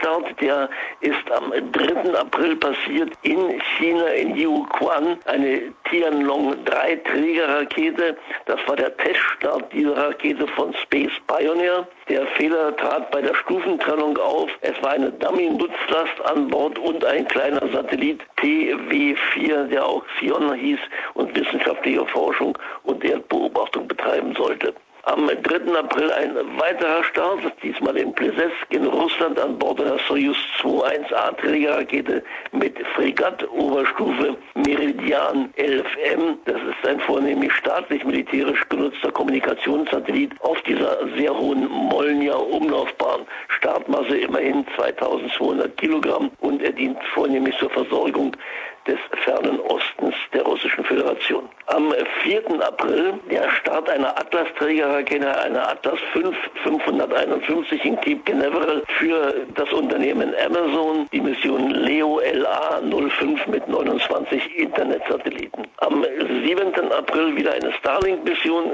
Teststart, der ist am 3. April passiert in China, in Jiuquan, eine Tianlong-3-Trägerrakete. Das war der Teststart dieser Rakete von Space Pioneer. Der Fehler trat bei der Stufentrennung auf. Es war eine Dummy-Nutzlast an Bord und ein kleiner Satellit TW4, der auch Xion hieß und wissenschaftliche Forschung und Erdbeobachtung betreiben sollte. Am 3. April ein weiterer Start, diesmal in Plesetsk in Russland an Bord einer Soyuz 2-1A Trägerrakete mit Fregatt-Oberstufe Meridian 11M. Das ist ein vornehmlich staatlich-militärisch genutzter Kommunikationssatellit auf dieser sehr hohen Molnja-Umlaufbahn. Startmasse immerhin 2200 Kilogramm und er dient vornehmlich zur Versorgung des fernen Ostens der Russischen Föderation. Am 4. April der Start einer Atlas-Trägerrakete, einer Atlas V 551 in Cape Canaveral für das Unternehmen Amazon, die Mission Leo LA 05 mit 29 Internetsatelliten. Am 7. April wieder eine Starlink-Mission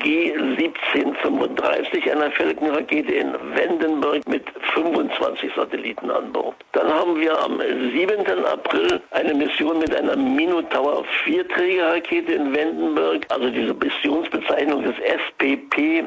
G1735, einer Falcon-Rakete in Vandenberg mit 25 Satelliten an Bord. Dann haben wir am 7. April eine Mission mit einer Minotaur 4 Trägerrakete in Vandenberg, also diese Missionsbezeichnung des SPP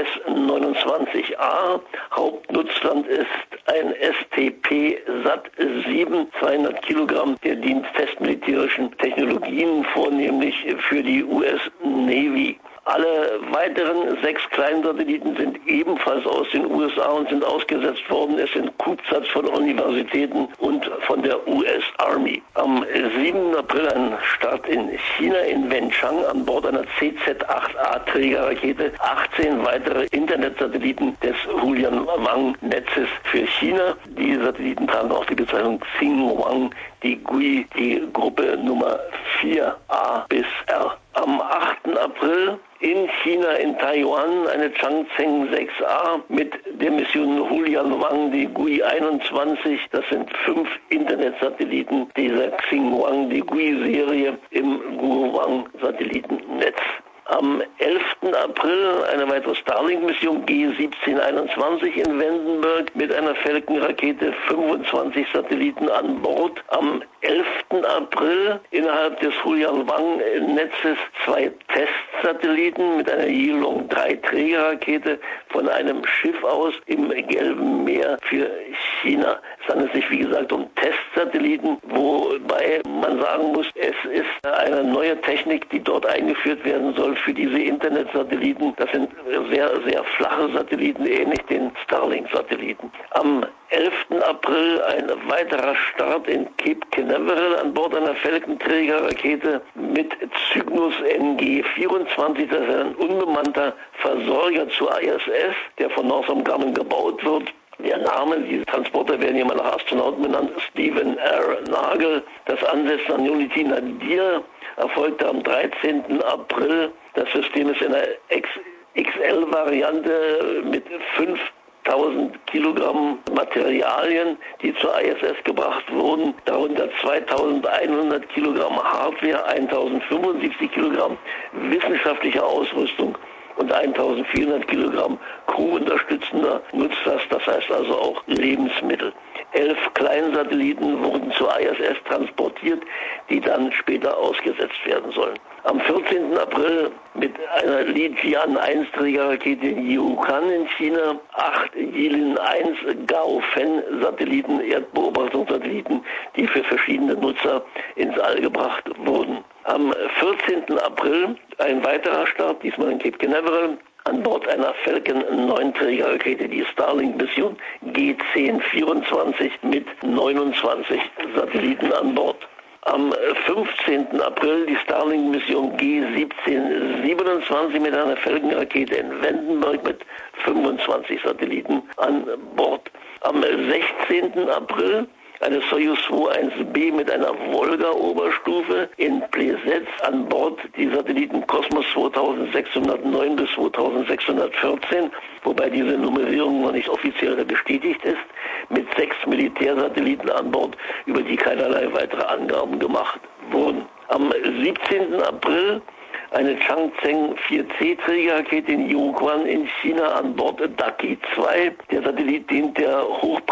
S29A. Hauptnutzland ist ein STP SAT-7, 200 Kilogramm. Der dient festmilitärischen Technologien, vornehmlich für die US Navy. Alle weiteren 6 Kleinsatelliten sind ebenfalls aus den USA und sind ausgesetzt worden. Es sind CubeSats von Universitäten und von der US Army. Am 7. April ein Start in China, in Wenchang, an Bord einer CZ-8A Trägerrakete. 18 weitere Internetsatelliten des Hulianwang-Netzes für China. Die Satelliten tragen auch die Bezeichnung Xinhuang, die GUI, die Gruppe Nummer 4A bis R. Am 8. April in China, in Taiwan, eine Changzheng 6A mit der Mission Hulianwang, die GUI 21. Das sind 5 Internetsatelliten dieser Xinhuang, die GUI-Serie im Guowang-Satellitennetz. Am 11. April eine weitere Starlink-Mission G1721 in Vandenberg mit einer Falcon-Rakete, 25 Satelliten an Bord. Am 11. April innerhalb des Hulianwang-Netzes 2 Testsatelliten mit einer Yilong 3 Trägerrakete von einem Schiff aus im Gelben Meer für China. Es handelt sich, wie gesagt, um Testsatelliten, wobei man sagen muss, es ist eine neue Technik, die dort eingeführt werden soll für diese Internetsatelliten. Das sind sehr, sehr flache Satelliten, ähnlich den Starlink-Satelliten. Am 11. April ein weiterer Start in Cape Canaveral an Bord einer Falcon-Trägerrakete mit Cygnus NG24. Das ist ein unbemannter Versorger zur ISS, der von Northrop Grumman gebaut wird. Der Name dieses Transporter werden hier mal nach Astronauten benannt, Stephen R. Nagel. Das Ansetzen an Unity Nadir erfolgte am 13. April. Das System ist in einer XL-Variante mit 5000 Kilogramm Materialien, die zur ISS gebracht wurden, darunter 2100 Kilogramm Hardware, 1075 Kilogramm wissenschaftliche Ausrüstung und 1400 Kilogramm crewunterstützender Nutzlast, das heißt also auch Lebensmittel. 11 Kleinsatelliten wurden zur ISS transportiert, die dann später ausgesetzt werden sollen. Am 14. April mit einer Lijian 1 Trägerrakete in Jiuquan in China 8 Yilin 1 Gaofen Satelliten, Erdbeobachtungssatelliten, die für verschiedene Nutzer ins All gebracht wurden. Am 14. April ein weiterer Start, diesmal in Cape Canaveral, an Bord einer Falcon 9 Trägerrakete, die Starlink-Mission G1024 mit 29 Satelliten an Bord. Am 15. April die Starlink-Mission G1727 mit einer Falcon-Rakete in Vandenberg mit 25 Satelliten an Bord. Am 16. April eine Soyuz 2-1B mit einer Volga-Oberstufe in Plesetsk an Bord die Satelliten Cosmos 2609 bis 2614, wobei diese Nummerierung noch nicht offiziell bestätigt ist, mit 6 Militärsatelliten an Bord, über die keinerlei weitere Angaben gemacht wurden. Am 17. April eine Changzheng 4C Trägerrakete in Jiuquan in China an Bord Daki 2. Der Satellit dient der